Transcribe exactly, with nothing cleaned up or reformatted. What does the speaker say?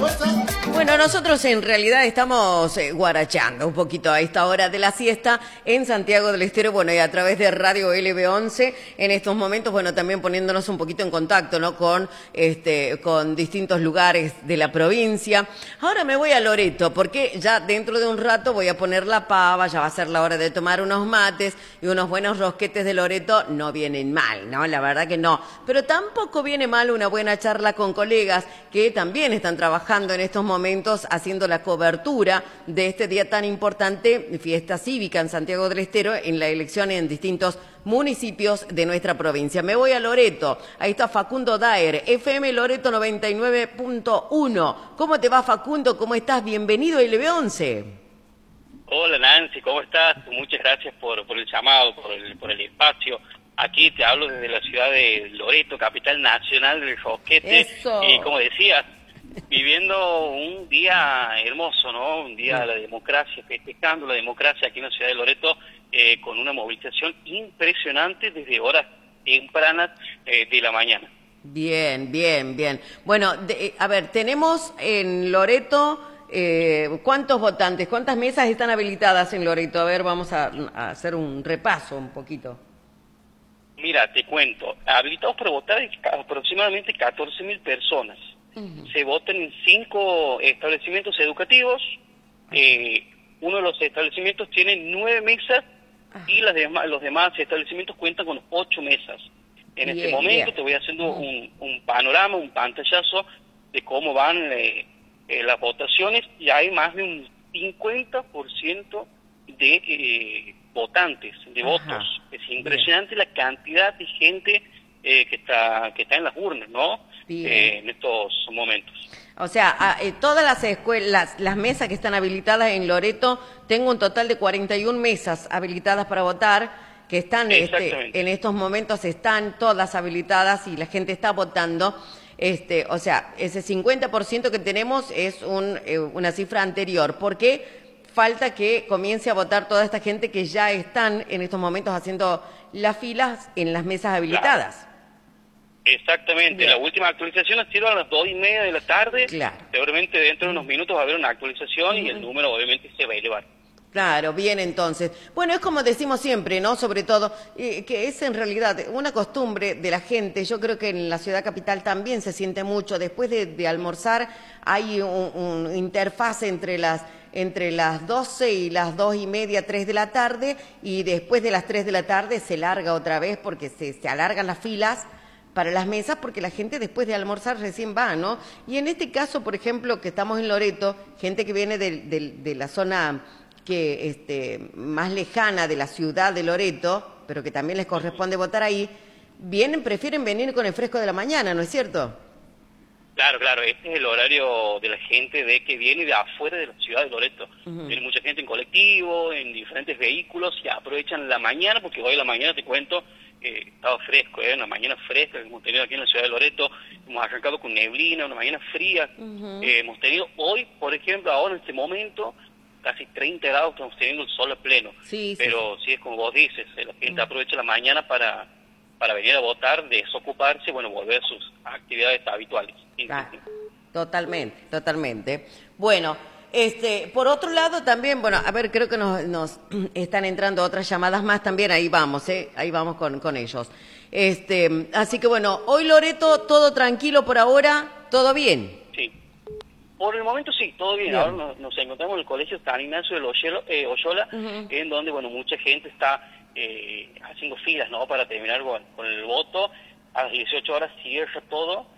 Bueno, nosotros en realidad estamos eh, guarachando un poquito a esta hora de la siesta en Santiago del Estero, bueno, y a través de Radio L B once, en estos momentos, bueno, también poniéndonos un poquito en contacto, ¿no?, con, este, con distintos lugares de la provincia. Ahora me voy a Loreto, porque ya dentro de un rato voy a poner la pava, ya va a ser la hora de tomar unos mates, y unos buenos rosquetes de Loreto no vienen mal, ¿no? La verdad que no. Pero tampoco viene mal una buena charla con colegas que también están trabajando en estos momentos haciendo la cobertura de este día tan importante, fiesta cívica en Santiago del Estero, en la elección en distintos municipios de nuestra provincia. Me voy a Loreto, ahí está Facundo Daer, F M Loreto noventa y nueve punto uno. ¿Cómo te va, Facundo? ¿Cómo estás? Bienvenido a L B once. Hola, Nancy, ¿cómo estás? Muchas gracias por, por el llamado, por el, por el espacio. Aquí te hablo desde la ciudad de Loreto, capital nacional del rosquete. Eso. Y como decías, viviendo un día hermoso, ¿no? Un día de la democracia, festejando la democracia aquí en la ciudad de Loreto, eh, con una movilización impresionante desde horas tempranas eh, de la mañana. Bien, bien, bien. Bueno, de, a ver, tenemos en Loreto, eh, ¿cuántos votantes? ¿Cuántas mesas están habilitadas en Loreto? A ver, vamos a, a hacer un repaso un poquito. Mira, te cuento, habilitados para votar hay aproximadamente catorce mil personas. Uh-huh. Se votan en cinco establecimientos educativos. Eh, uno de los establecimientos tiene nueve mesas. Uh-huh. Y las demás, los demás establecimientos cuentan con ocho mesas. En bien, este momento bien. Te voy haciendo uh-huh. un, un panorama, un pantallazo de cómo van eh, eh, las votaciones, y hay más de un cincuenta por ciento de eh, votantes, de uh-huh. votos. Es impresionante bien. La cantidad de gente eh, que está que está en las urnas, ¿no? Eh, en estos momentos. O sea, a, eh, todas las escuelas, las mesas que están habilitadas en Loreto, tengo un total de cuarenta y una mesas habilitadas para votar, que están este, en estos momentos están todas habilitadas y la gente está votando. Este, o sea, ese cincuenta por ciento que tenemos es un, eh, una cifra anterior. ¿Por qué falta que comience a votar toda esta gente que ya están en estos momentos haciendo las filas en las mesas habilitadas? Claro. Exactamente, bien. La última actualización ha sido a las dos y media de la tarde. Claro. Seguramente dentro de unos minutos va a haber una actualización uh-huh. y el número obviamente se va a elevar. Claro, bien, entonces. Bueno, es como decimos siempre, ¿no? Sobre todo, eh, que es en realidad una costumbre de la gente. Yo creo que en la ciudad capital también se siente mucho. Después de, de almorzar hay un, un interfaz entre las entre las doce y las dos y media, tres de la tarde, y después de las tres de la tarde se larga otra vez porque se, se alargan las filas para las mesas, porque la gente después de almorzar recién va, ¿no? Y en este caso, por ejemplo, que estamos en Loreto, gente que viene de, de, de la zona que este, más lejana de la ciudad de Loreto, pero que también les corresponde votar ahí, vienen, prefieren venir con el fresco de la mañana, ¿no es cierto? Claro, claro, este es el horario de la gente de que viene de afuera de la ciudad de Loreto. Uh-huh. Viene mucha gente en colectivo, en diferentes vehículos, y aprovechan la mañana, porque hoy a la mañana, te cuento, eh, estaba fresco, ¿eh? Una mañana fresca que hemos tenido aquí en la ciudad de Loreto. Hemos arrancado con neblina, una mañana fría. Uh-huh. eh, hemos tenido hoy, por ejemplo, ahora en este momento, casi treinta grados, estamos teniendo el sol a pleno. Sí, pero sí, sí es como vos dices, la gente uh-huh. aprovecha la mañana para... para venir a votar, desocuparse, bueno, volver a sus actividades habituales. Ah, totalmente, totalmente. Bueno, este, por otro lado también, bueno, a ver, creo que nos, nos están entrando otras llamadas más también, ahí vamos, ¿eh? Ahí vamos con, con ellos. Este, así que bueno, hoy Loreto, todo tranquilo por ahora, ¿todo bien? Sí. Por el momento sí, todo bien. bien. Ahora nos, nos encontramos en el colegio San Ignacio de Loyola, eh, Oyola, uh-huh. en donde, bueno, mucha gente está Eh, haciendo filas, ¿no? Para terminar con, con el voto. A las dieciocho horas cierra todo